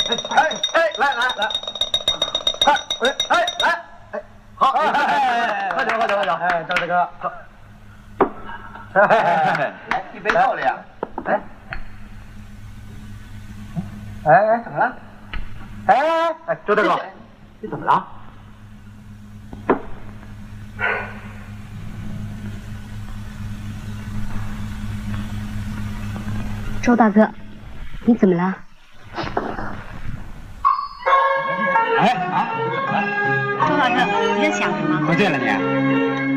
来，来，好，喝酒，哎，赵大哥，来一杯漂亮，哎，怎么了？哎，周大哥，你怎么了？ 周大哥，你怎么了？ 哎啊，怎么了？ 周大哥，你在想什么？ 喝醉了你？